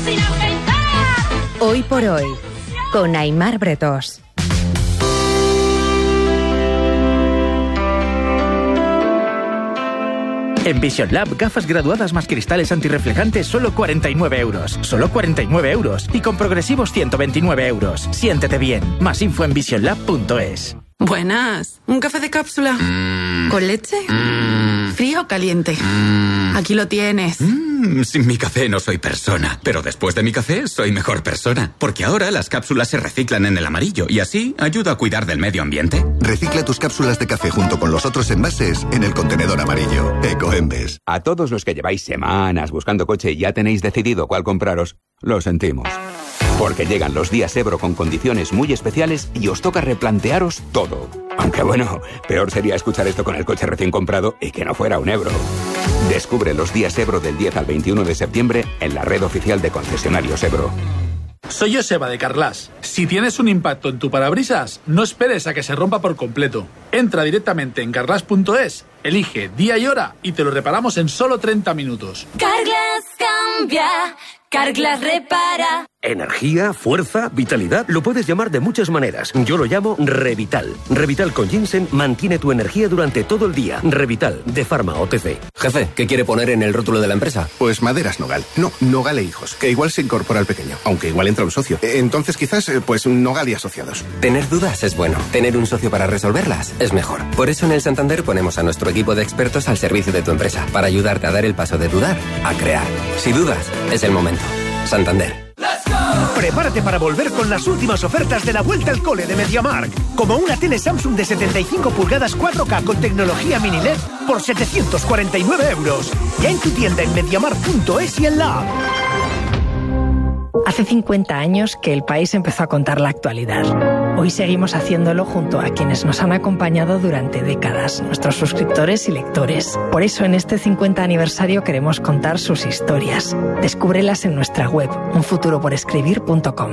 sin afeitar. Hoy por hoy, con Aimar Bretós. En Vision Lab, gafas graduadas más cristales antirreflejantes, solo 49 euros. Solo 49 euros. Y con progresivos 129 euros. Siéntete bien. Más info en visionlab.es. Buenas. ¿Un café de cápsula? ¿Con leche? ¿Frío o caliente? Aquí lo tienes. Sin mi café no soy persona, pero después de mi café soy mejor persona, porque ahora las cápsulas se reciclan en el amarillo y así ayuda a cuidar del medio ambiente. Recicla tus cápsulas de café junto con los otros envases en el contenedor amarillo. Ecoembes. A todos los que lleváis semanas buscando coche y ya tenéis decidido cuál compraros, lo sentimos. Porque llegan los días Ebro con condiciones muy especiales y os toca replantearos todo. Aunque bueno, peor sería escuchar esto con el coche recién comprado y que no fuera un Ebro. Descubre los días Ebro del 10 al 21 de septiembre en la red oficial de concesionarios Ebro. Soy Joseba de Carglass. Si tienes un impacto en tu parabrisas, no esperes a que se rompa por completo. Entra directamente en carglass.es, elige día y hora y te lo reparamos en solo 30 minutos. Carglass cambia, Carglass repara. Energía, fuerza, vitalidad, lo puedes llamar de muchas maneras. Yo lo llamo Revital. Revital con ginseng mantiene tu energía durante todo el día. Revital, de Pharma OTC. Jefe, ¿qué quiere poner en el rótulo de la empresa? Pues Maderas Nogal. No, Nogal e Hijos, que igual se incorpora al pequeño, aunque igual entra un socio. Entonces quizás, pues Nogal y Asociados. Tener dudas es bueno. Tener un socio para resolverlas es mejor. Por eso en el Santander ponemos a nuestro equipo de expertos al servicio de tu empresa, para ayudarte a dar el paso de dudar a crear. Si dudas, es el momento. Santander. Prepárate para volver con las últimas ofertas de la vuelta al cole de MediaMarkt. Como una tele Samsung de 75 pulgadas 4K con tecnología mini LED por 749 euros. Ya en tu tienda en MediaMarkt.es y en la app. Hace 50 años que el país empezó a contar la actualidad. Hoy seguimos haciéndolo junto a quienes nos han acompañado durante décadas, nuestros suscriptores y lectores. Por eso en este 50 aniversario queremos contar sus historias. Descúbrelas en nuestra web, unfuturoporescribir.com.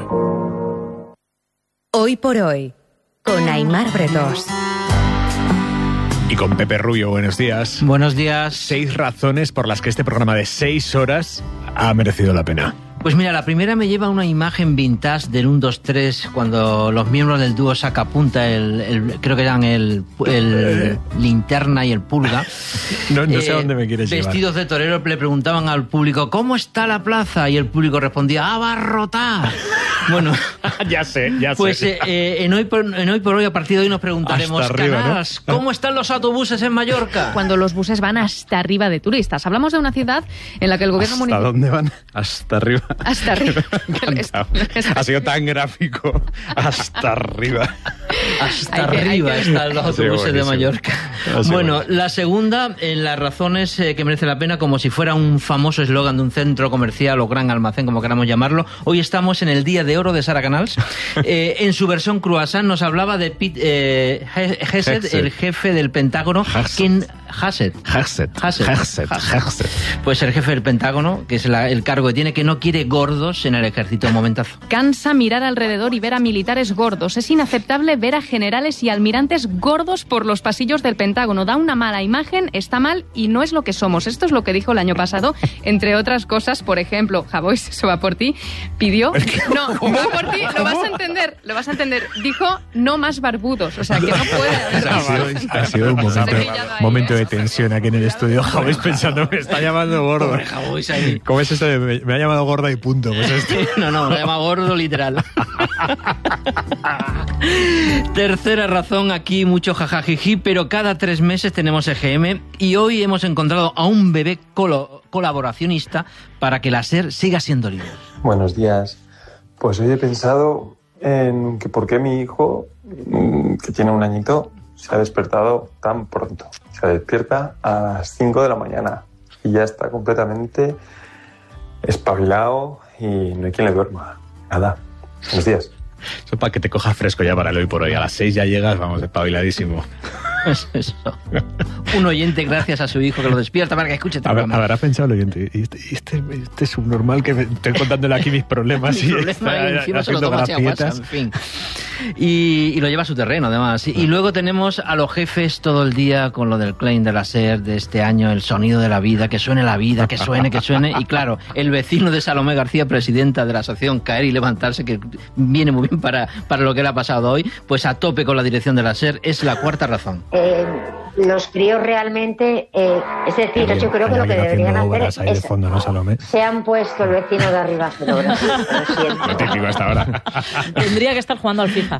Hoy por hoy, con Aimar Bretós. Y con Pepe Rubio, buenos días. Buenos días. 6 razones por las que este programa de 6 horas ha merecido la pena. Pues mira, la primera me lleva a una imagen vintage del 1, 2, 3, cuando los miembros del dúo Sacapunta, creo que eran el Linterna y el Pulga. No sé a dónde me quieres llevar. Vestidos de torero le preguntaban al público, ¿cómo está la plaza? Y el público respondía, ¡abarrotada! Bueno, ya sé. Pues en hoy por hoy, a partir de hoy nos preguntaremos, hasta arriba, Canals, ¿no? ¿Cómo están los autobuses en Mallorca? Cuando los buses van hasta arriba de turistas. Hablamos de una ciudad en la que el gobierno municipal... ¿Hasta dónde van? Hasta arriba. Hasta arriba. Ha sido tan gráfico. Hasta arriba. Hasta arriba están los autobuses de Mallorca. Bueno, la segunda, en las razones que merece la pena, como si fuera un famoso eslogan de un centro comercial o gran almacén, como queramos llamarlo. Hoy estamos en el Día de Oro de Sara Canals. En su versión croissant nos hablaba de Pete Hegseth, el jefe del Pentágono. Hegseth. Pues el jefe del Pentágono, que es el cargo que tiene, que no quiere gordos en el ejército. Un momentazo. Cansa mirar alrededor y ver a militares gordos. Es inaceptable ver a generales y almirantes gordos por los pasillos del Pentágono. Da una mala imagen, está mal y no es lo que somos. Esto es lo que dijo el año pasado. Entre otras cosas, por ejemplo, Javois, eso va por ti, pidió... No, va por ti, lo vas a entender. Dijo, no más barbudos. O sea, que no puede haber... Ha sido un momento de tensión aquí en el estudio. Javois pensando, me está llamando gordo. Pobre Javois ahí. ¿Cómo es esto de me ha llamado gorda y punto? Pues esto. No, me llama gordo literal. Tercera razón, aquí mucho jajajiji, pero cada 3 meses tenemos EGM y hoy hemos encontrado a un bebé colaboracionista para que la SER siga siendo libre. Buenos días. Pues hoy he pensado en que por qué mi hijo, que tiene 1 añito, se ha despertado tan pronto. Se despierta a las 5 de la mañana y ya está completamente espabilado y no hay quien le duerma. Nada. Buenos días. Eso para que te cojas fresco ya para el hoy por hoy. A las 6 ya llegas, vamos, espabiladísimo. Es eso. Un oyente, gracias a su hijo, que lo despierta para que escuche tu programa. Habrá pensado el oyente, este subnormal que me estoy contándole aquí mis problemas. Mis problemas y encima se lo toma así a WhatsApp, en fin. Y lo lleva a su terreno, además. Y luego tenemos a los jefes todo el día con lo del claim de la SER de este año, el sonido de la vida, que suene la vida, que suene. Y claro, el vecino de Salomé García, presidenta de la asociación Caer y Levantarse, que viene muy bien para lo que le ha pasado hoy, pues a tope con la dirección de la SER, es la cuarta razón. Los críos realmente, es decir, yo creo que lo que deberían hacer es de fondo, ¿no, Salomé? se han puesto el vecino de arriba a hacer obras. Lo siento. Lo típico hasta ahora. Tendría que estar jugando al FIFA.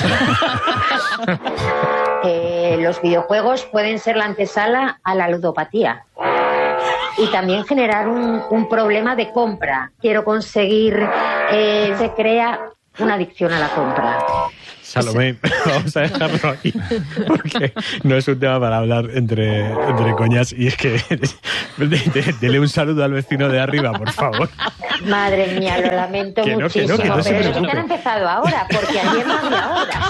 Los videojuegos pueden ser la antesala a la ludopatía y también generar un problema de compra. Quiero conseguir, se crea una adicción a la compra. Salomé, vamos a dejarlo aquí, porque no es un tema para hablar entre coñas, y es que dele un saludo al vecino de arriba, por favor. Madre mía, lo lamento muchísimo, pero es que han empezado ahora, porque ayer no había horas.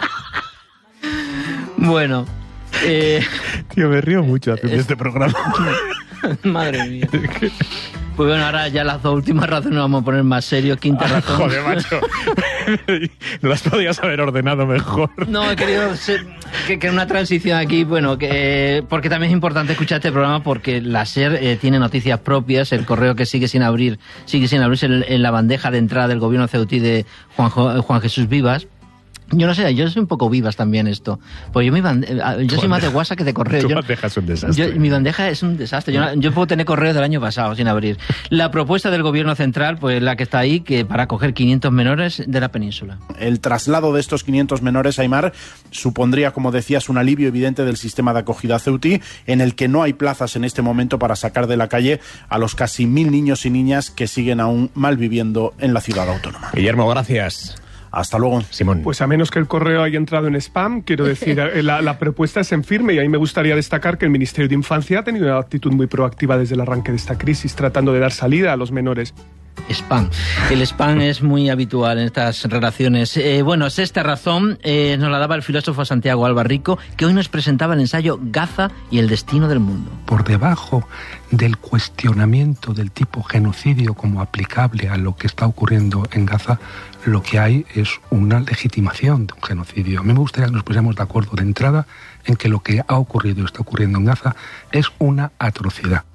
Bueno, tío, me río mucho haciendo este programa. Madre mía. Pues bueno, ahora ya las dos últimas razones vamos a poner más serios. Quinta razón. Joder, macho. No las podías haber ordenado mejor. No, he querido que una transición aquí, bueno, porque también es importante escuchar este programa, porque la SER tiene noticias propias. El correo que sigue sin abrirse en la bandeja de entrada del gobierno ceutí de Juan Jesús Vivas. Yo no sé, yo soy un poco Vivas también esto. Pues yo soy más de WhatsApp que de correo. Tu bandeja es un desastre. Mi bandeja es un desastre. Yo puedo tener correos del año pasado sin abrir. La propuesta del gobierno central, pues la que está ahí, que para acoger 500 menores de la península. El traslado de estos 500 menores, Aimar, supondría, como decías, un alivio evidente del sistema de acogida ceutí, en el que no hay plazas en este momento para sacar de la calle a los casi 1.000 niños y niñas que siguen aún malviviendo en la ciudad autónoma. Guillermo, gracias. Hasta luego. Simón. Pues a menos que el correo haya entrado en spam, quiero decir, la propuesta es en firme, y ahí me gustaría destacar que el Ministerio de Infancia ha tenido una actitud muy proactiva desde el arranque de esta crisis, tratando de dar salida a los menores. Spam. El spam es muy habitual en estas relaciones. Bueno, sexta razón nos la daba el filósofo Santiago Albarrico, que hoy nos presentaba el ensayo Gaza y el destino del mundo. Por debajo del cuestionamiento del tipo genocidio como aplicable a lo que está ocurriendo en Gaza, lo que hay es una legitimación de un genocidio. A mí me gustaría que nos pusiéramos de acuerdo de entrada en que lo que ha ocurrido y está ocurriendo en Gaza es una atrocidad.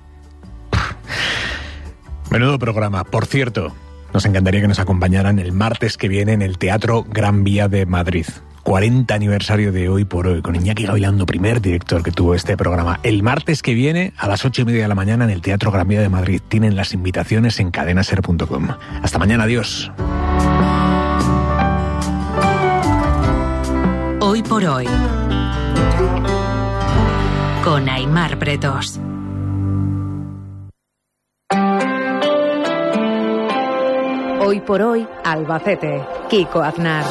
Menudo programa. Por cierto, nos encantaría que nos acompañaran el martes que viene en el Teatro Gran Vía de Madrid. 40 aniversario de Hoy por Hoy, con Iñaki Gavilando, primer director que tuvo este programa. El martes que viene a las 8:30 de la mañana en el Teatro Gran Vía de Madrid. Tienen las invitaciones en cadenaser.com. Hasta mañana, adiós. Hoy por Hoy, con Aimar Bretos. Hoy por Hoy, Albacete, Kiko Aznar.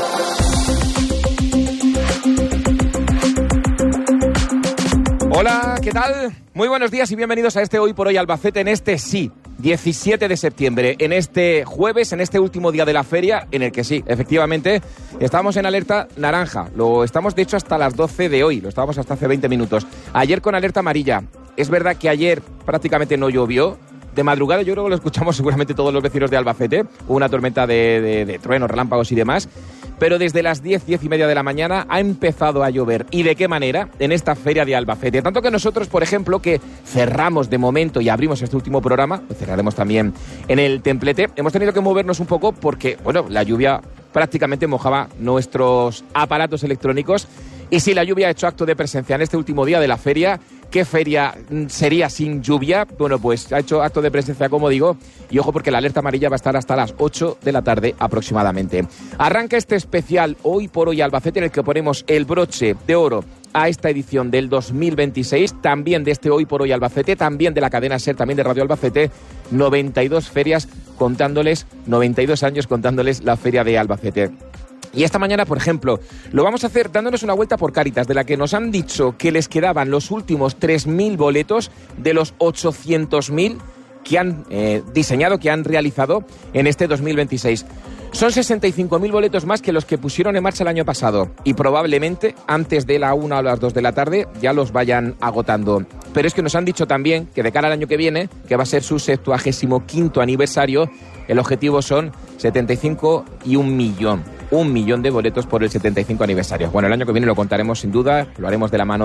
Hola, ¿qué tal? Muy buenos días y bienvenidos a este Hoy por Hoy Albacete, en este 17 de septiembre, en este jueves, en este último día de la feria, en el que sí, efectivamente, estamos en alerta naranja. Lo estamos, de hecho, hasta las 12 de hoy, lo estábamos hasta hace 20 minutos. Ayer con alerta amarilla. Es verdad que ayer prácticamente no llovió. De madrugada yo creo que lo escuchamos seguramente todos los vecinos de Albacete. Hubo una tormenta de truenos, relámpagos y demás. Pero desde las 10:30 de la mañana ha empezado a llover. ¿Y de qué manera? En esta feria de Albacete. Tanto que nosotros, por ejemplo, que cerramos de momento y abrimos este último programa, lo cerraremos también en el templete, hemos tenido que movernos un poco porque, bueno, la lluvia prácticamente mojaba nuestros aparatos electrónicos. Y si la lluvia ha hecho acto de presencia en este último día de la feria, ¿qué feria sería sin lluvia? Bueno, pues ha hecho acto de presencia, como digo, y ojo porque la alerta amarilla va a estar hasta las 8 de la tarde aproximadamente. Arranca este especial Hoy por Hoy Albacete, en el que ponemos el broche de oro a esta edición del 2026, también de este Hoy por Hoy Albacete, también de la cadena SER, también de Radio Albacete, 92 ferias contándoles, 92 años contándoles la feria de Albacete. Y esta mañana, por ejemplo, lo vamos a hacer dándonos una vuelta por Cáritas, de la que nos han dicho que les quedaban los últimos 3.000 boletos de los 800.000 que han diseñado, que han realizado en este 2026. Son 65.000 boletos más que los que pusieron en marcha el año pasado y probablemente antes de la 1 o las 2 de la tarde ya los vayan agotando. Pero es que nos han dicho también que de cara al año que viene, que va a ser su 75º aniversario, el objetivo son 75 y 1 millón. 1 millón de boletos por el 75 aniversario. Bueno, el año que viene lo contaremos sin duda, lo haremos de la mano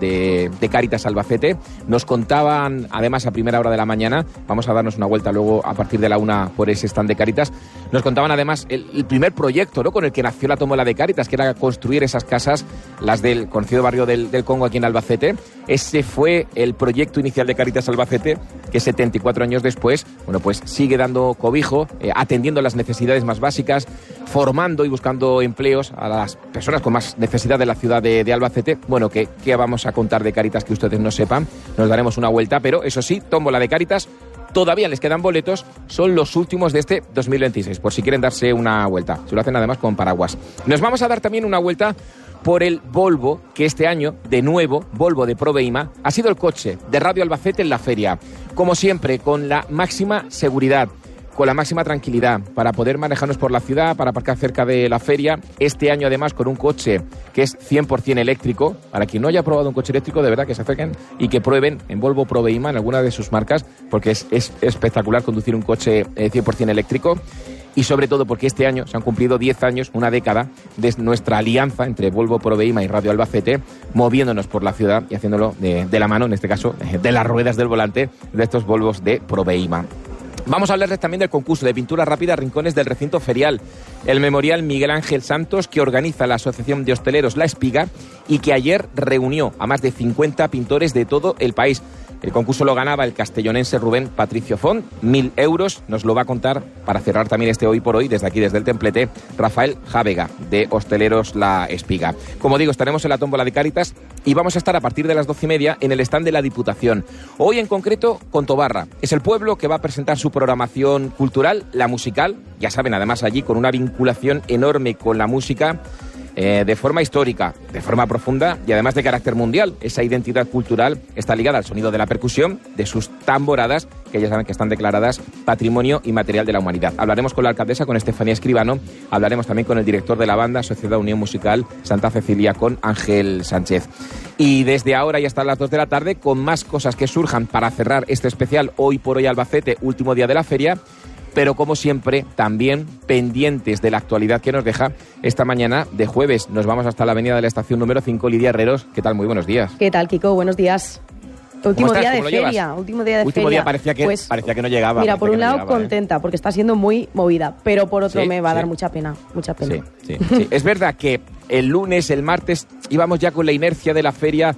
de Cáritas Albacete. Nos contaban, además, a primera hora de la mañana, vamos a darnos una vuelta luego a partir de la 1 por ese stand de Cáritas, nos contaban además el primer proyecto, ¿no?, con el que nació la tómbola de Cáritas, que era construir esas casas, las del conocido barrio del Congo aquí en Albacete. Ese fue el proyecto inicial de Cáritas Albacete, que 74 años después, bueno, pues sigue dando cobijo, atendiendo las necesidades más básicas, formando y buscando empleos a las personas con más necesidad de la ciudad de Albacete. Bueno, ¿qué vamos a contar de Cáritas que ustedes no sepan? Nos daremos una vuelta, pero eso sí, tómbola de Cáritas, todavía les quedan boletos, son los últimos de este 2026, por si quieren darse una vuelta. Se lo hacen además con paraguas. Nos vamos a dar también una vuelta por el Volvo, que este año, de nuevo, Volvo de Proveima, ha sido el coche de Radio Albacete en la feria. Como siempre, con la máxima seguridad, con la máxima tranquilidad, para poder manejarnos por la ciudad, para aparcar cerca de la feria. Este año, además, con un coche que es 100% eléctrico. Para quien no haya probado un coche eléctrico, de verdad que se acerquen y que prueben en Volvo Proveima, en alguna de sus marcas, porque es espectacular conducir un coche 100% eléctrico. Y sobre todo porque este año se han cumplido 10 años, una década, de nuestra alianza entre Volvo Proveima y Radio Albacete, moviéndonos por la ciudad y haciéndolo de la mano, en este caso, de las ruedas del volante de estos Volvos de Proveima. Vamos a hablarles también del concurso de pintura rápida Rincones del Recinto Ferial, el Memorial Miguel Ángel Santos, que organiza la Asociación de Hosteleros La Espiga y que ayer reunió a más de 50 pintores de todo el país. El concurso lo ganaba el castellonense Rubén Patricio Font, 1.000 euros. Nos lo va a contar, para cerrar también este Hoy por Hoy, desde aquí, desde el Templete, Rafael Jávega, de Hosteleros La Espiga. Como digo, estaremos en la tómbola de Cáritas y vamos a estar a partir de las 12:30 en el stand de la Diputación. Hoy en concreto con Tobarra. Es el pueblo que va a presentar su programación cultural, la musical. Ya saben, además allí con una vinculación enorme con la música, de forma histórica, de forma profunda y además de carácter mundial. Esa identidad cultural está ligada al sonido de la percusión, de sus tamboradas, que ya saben que están declaradas Patrimonio Inmaterial de la Humanidad. Hablaremos con la alcaldesa, con Estefanía Escribano, hablaremos también con el director de la banda Sociedad Unión Musical Santa Cecilia, con Ángel Sánchez. Y desde ahora y hasta las 2 de la tarde, con más cosas que surjan para cerrar este especial Hoy por Hoy Albacete, último día de la feria, pero como siempre, también pendientes de la actualidad que nos deja esta mañana de jueves. Nos vamos hasta la avenida de la estación número 5, Lidia Herreros. ¿Qué tal? Muy buenos días. ¿Qué tal, Kiko? Buenos días. Último día de feria. Último día parecía que no llegaba. Mira, por un lado contenta, porque está siendo muy movida, pero por otro me va a dar mucha pena. Sí. Es verdad que el lunes, el martes, íbamos ya con la inercia de la feria,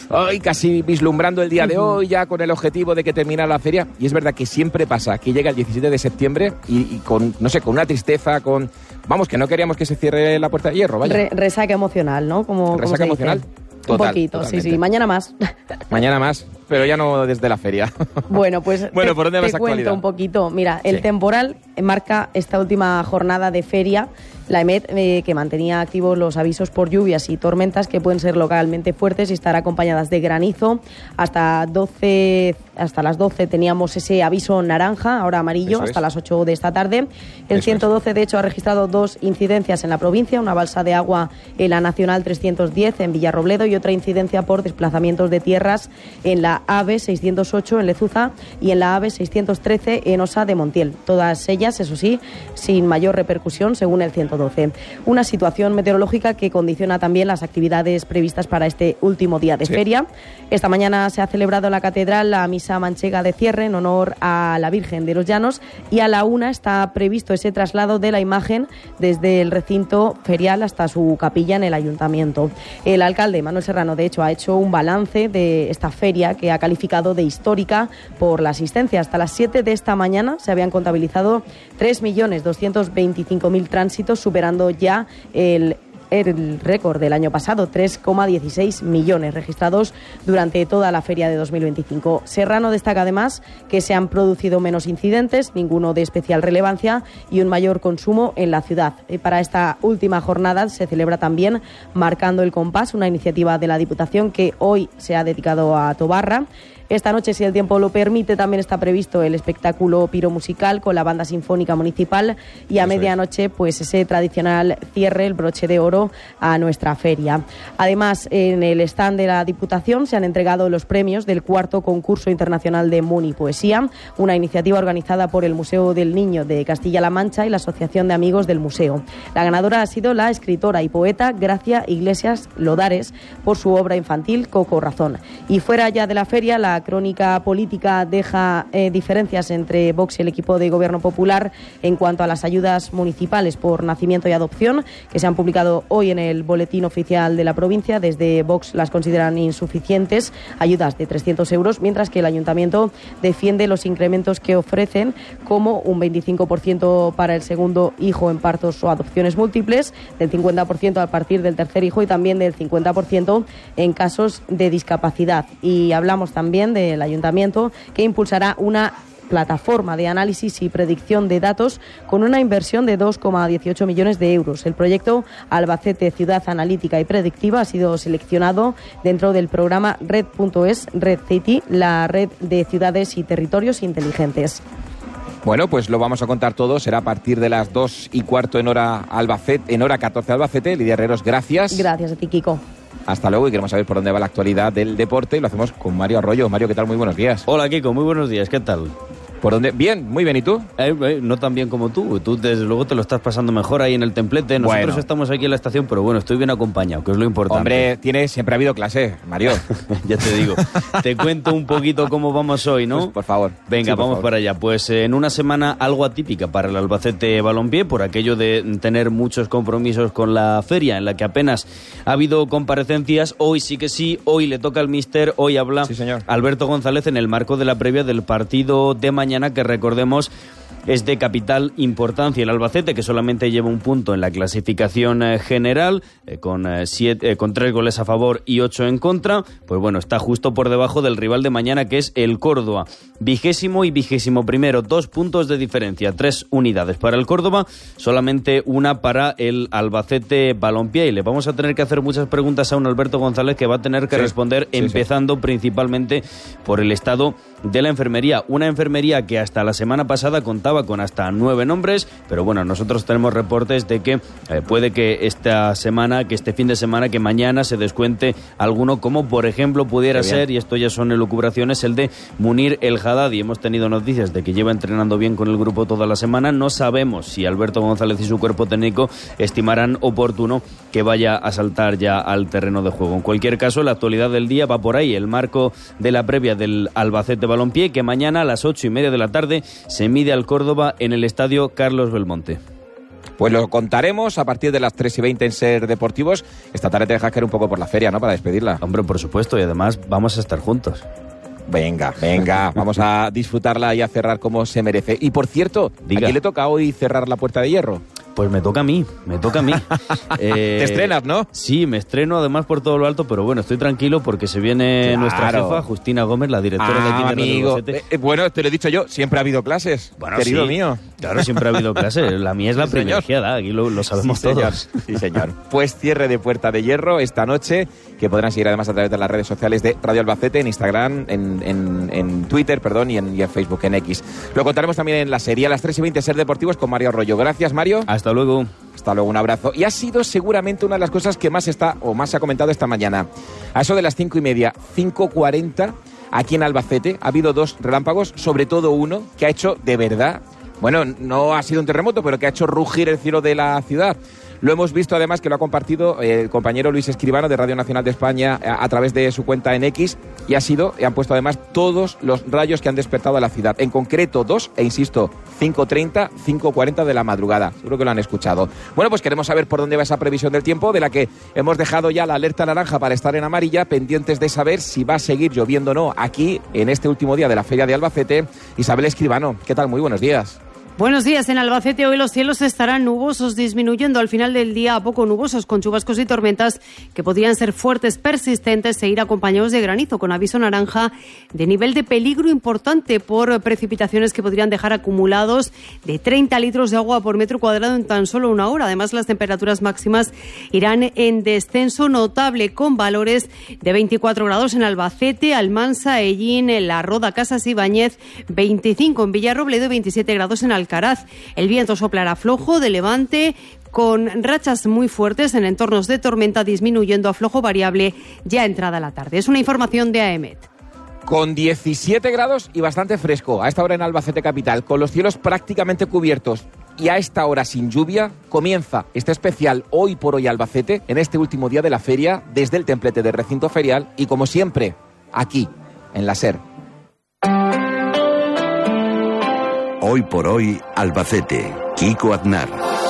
casi vislumbrando el día de hoy, ya con el objetivo de que terminara la feria. Y es verdad que siempre pasa que llega el 17 de septiembre y con, no sé, con una tristeza, vamos, que no queríamos que se cierre la puerta de hierro, vaya. Resaca emocional, ¿no? Resaca emocional. Total, un poquito, totalmente. Sí, mañana más. Mañana más, pero ya no desde la feria. Bueno, pues ¿por dónde vas te cuento un poquito. Mira, el temporal marca esta última jornada de feria. La EMET, que mantenía activos los avisos por lluvias y tormentas que pueden ser localmente fuertes y estar acompañadas de granizo. Hasta las 12 teníamos ese aviso naranja, ahora amarillo, hasta las 8 de esta tarde. El 112, de hecho, ha registrado 2 incidencias en la provincia, una balsa de agua en la Nacional 310 en Villarrobledo y otra incidencia por desplazamientos de tierras en la AVE 608 en Lezuza y en la AVE 613 en Osa de Montiel. Todas ellas, eso sí, sin mayor repercusión, según el 112. Una situación meteorológica que condiciona también las actividades previstas para este último día de feria. Esta mañana se ha celebrado en la catedral la misa manchega de cierre en honor a la Virgen de los Llanos y a la 1 está previsto ese traslado de la imagen desde el recinto ferial hasta su capilla en el ayuntamiento. El alcalde Manuel Serrano, de hecho, ha hecho un balance de esta feria que ha calificado de histórica por la asistencia. Hasta las 7 de esta mañana se habían contabilizado 3.225.000 tránsitos, superando ya el récord del año pasado, 3,16 millones registrados durante toda la feria de 2025. Serrano destaca además que se han producido menos incidentes, ninguno de especial relevancia y un mayor consumo en la ciudad. Para esta última jornada se celebra también Marcando el Compás, una iniciativa de la Diputación que hoy se ha dedicado a Tobarra. Esta noche, si el tiempo lo permite, también está previsto el espectáculo piromusical con la Banda Sinfónica Municipal y a medianoche pues ese tradicional cierre, el broche de oro a nuestra feria. Además, en el stand de la Diputación se han entregado los premios del 4º Concurso Internacional de Muni Poesía, una iniciativa organizada por el Museo del Niño de Castilla-La Mancha y la Asociación de Amigos del Museo. La ganadora ha sido la escritora y poeta Gracia Iglesias Lodares por su obra infantil Coco Razón. Y fuera ya de la feria, la crónica política deja diferencias entre Vox y el equipo de Gobierno Popular en cuanto a las ayudas municipales por nacimiento y adopción que se han publicado hoy en el Boletín Oficial de la provincia. Desde Vox las consideran insuficientes, ayudas de 300 euros, mientras que el Ayuntamiento defiende los incrementos que ofrecen, como un 25% para el segundo hijo en partos o adopciones múltiples, del 50% a partir del tercer hijo y también del 50% en casos de discapacidad. Y hablamos también del Ayuntamiento, que impulsará una plataforma de análisis y predicción de datos con una inversión de 2,18 millones de euros. El proyecto Albacete Ciudad Analítica y Predictiva ha sido seleccionado dentro del programa Red.es, Red City, la red de ciudades y territorios inteligentes. Bueno, pues lo vamos a contar todo. Será a partir de las 2:15 en hora Albacete, en hora 14 Albacete. Lidia Herreros, gracias. Gracias a ti, Kiko. Hasta luego, y queremos saber por dónde va la actualidad del deporte y lo hacemos con Mario Arroyo. Mario, ¿qué tal? Muy buenos días. Hola, Kiko, muy buenos días, ¿qué tal? ¿Por dónde? Bien, muy bien, ¿y tú? No tan bien como tú. Tú, desde luego, te lo estás pasando mejor ahí en el templete. Nosotros estamos aquí en la estación, pero bueno, estoy bien acompañado, que es lo importante. Hombre, siempre ha habido clase, Mario. Ya te digo. Te cuento un poquito cómo vamos hoy, ¿no? Pues, por favor. Venga, vamos para allá. Pues en una semana algo atípica para el Albacete Balompié, por aquello de tener muchos compromisos con la feria, en la que apenas ha habido comparecencias. Hoy sí que sí, hoy le toca al míster, hoy habla Alberto González en el marco de la previa del partido de mañana, que recordemos es de capital importancia. El Albacete, que solamente lleva un punto en la clasificación general, con 3 goles a favor y 8 en contra, pues bueno, está justo por debajo del rival de mañana, que es el Córdoba. 20º y 21º, 2 puntos de diferencia, 3 unidades para el Córdoba, solamente una para el Albacete Balompié. Y le vamos a tener que hacer muchas preguntas a un Alberto González, que va a tener que responder empezando principalmente por el estado de la enfermería. Una enfermería que hasta la semana pasada contaba con hasta 9 nombres, pero bueno, nosotros tenemos reportes de que puede que este fin de semana, que mañana se descuente alguno, como por ejemplo pudiera ser, y esto ya son elucubraciones, el de Munir El Haddadi. Hemos tenido noticias de que lleva entrenando bien con el grupo toda la semana. No sabemos si Alberto González y su cuerpo técnico estimarán oportuno que vaya a saltar ya al terreno de juego. En cualquier caso, la actualidad del día va por ahí, el marco de la previa del Albacete Balompié, que mañana a las 8:30 de la tarde se mide al Córdoba en el estadio Carlos Belmonte. Pues lo contaremos a partir de las 3:20 en Ser Deportivos. Esta tarde te dejas caer un poco por la feria, ¿no? Para despedirla. Hombre, por supuesto, y además vamos a estar juntos. Venga, vamos a disfrutarla y a cerrar como se merece. Y por cierto, ¿a quién le toca hoy cerrar la Puerta de Hierro? Pues me toca a mí. Te estrenas, ¿no? Sí, me estreno además por todo lo alto, pero bueno, estoy tranquilo porque se viene nuestra jefa, Justina Gómez, la directora de aquí de Radio Albacete. Bueno, te lo he dicho yo, siempre ha habido clases, querido mío. Claro, siempre ha habido clases. La mía es la privilegiada, aquí lo sabemos todos. Sí, señor. Pues cierre de Puerta de Hierro esta noche, que podrán seguir además a través de las redes sociales de Radio Albacete, en Instagram, en Twitter, y en Facebook, en X. Lo contaremos también en la serie a las 3:20 Ser Deportivos con Mario Arroyo. Gracias, Mario. Hasta luego. Hasta luego, un abrazo. Y ha sido seguramente una de las cosas que más se ha comentado esta mañana. A eso de las 5:30, 5:40, aquí en Albacete, ha habido 2 relámpagos, sobre todo uno que ha hecho de verdad, bueno, no ha sido un terremoto, pero que ha hecho rugir el cielo de la ciudad. Lo hemos visto además que lo ha compartido el compañero Luis Escribano de Radio Nacional de España a través de su cuenta en X, y han puesto además todos los rayos que han despertado a la ciudad. En concreto 2, e insisto, 5:30, 5:40 de la madrugada. Seguro que lo han escuchado. Bueno, pues queremos saber por dónde va esa previsión del tiempo, de la que hemos dejado ya la alerta naranja para estar en amarilla, pendientes de saber si va a seguir lloviendo o no aquí en este último día de la Feria de Albacete. Isabel Escribano, ¿qué tal? Muy buenos días. Buenos días. En Albacete hoy los cielos estarán nubosos, disminuyendo al final del día a poco nubosos, con chubascos y tormentas que podrían ser fuertes, persistentes e ir acompañados de granizo, con aviso naranja de nivel de peligro importante por precipitaciones que podrían dejar acumulados de 30 litros de agua por metro cuadrado en tan solo una hora. Además, las temperaturas máximas irán en descenso notable, con valores de 24 grados en Albacete, Almansa, Ellín, La Roda, Casas Ibáñez, 25 en Villarrobledo y 27 grados en Alcaraz. El viento soplará flojo de levante, con rachas muy fuertes en entornos de tormenta, disminuyendo a flojo variable ya entrada la tarde. Es una información de AEMET. Con 17 grados y bastante fresco a esta hora en Albacete capital, con los cielos prácticamente cubiertos y a esta hora sin lluvia, comienza este especial Hoy por Hoy Albacete en este último día de la feria desde el templete del recinto ferial y, como siempre, aquí en la SER. Hoy por Hoy Albacete, Kiko Aznar.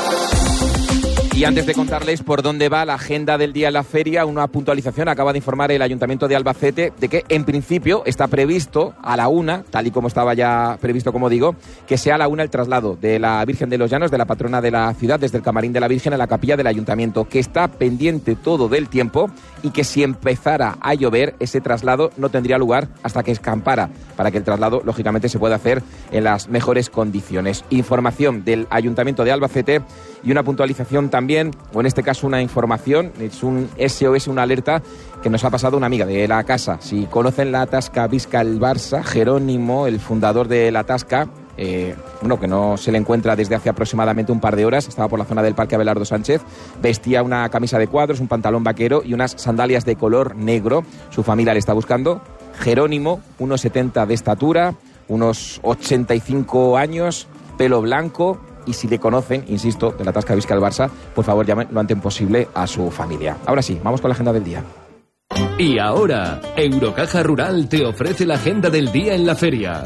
Y antes de contarles por dónde va la agenda del día en la feria, una puntualización. Acaba de informar el Ayuntamiento de Albacete de que, en principio, está previsto a la 1, tal y como estaba ya previsto, como digo, que sea a la 1 el traslado de la Virgen de los Llanos, de la patrona de la ciudad, desde el Camarín de la Virgen a la capilla del Ayuntamiento, que está pendiente todo del tiempo y que si empezara a llover, ese traslado no tendría lugar hasta que escampara, para que el traslado, lógicamente, se pueda hacer en las mejores condiciones. Información del Ayuntamiento de Albacete y una puntualización también, o en este caso una información, es un SOS, una alerta que nos ha pasado una amiga de la casa. Si conocen la Tasca Viscal Barça, Jerónimo, el fundador de la Tasca, que no se le encuentra desde hace aproximadamente un par de horas, estaba por la zona del Parque Abelardo Sánchez, vestía una camisa de cuadros, un pantalón vaquero y unas sandalias de color negro. Su familia le está buscando. Jerónimo, 1,70 de estatura, unos 85 años, pelo blanco. Y si le conocen, insisto, de la Tasca Viscal Barça, por favor llamen lo antes posible a su familia. Ahora sí, vamos con la agenda del día. Y ahora, Eurocaja Rural te ofrece la agenda del día en la feria.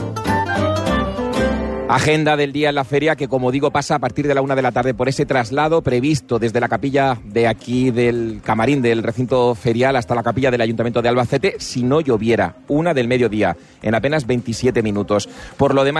Agenda del día en la feria que, como digo, pasa a partir de la 1 de la tarde por ese traslado previsto desde la capilla de aquí del Camarín del recinto ferial hasta la capilla del Ayuntamiento de Albacete, si no lloviera, 1 del mediodía, en apenas 27 minutos. Por lo demás,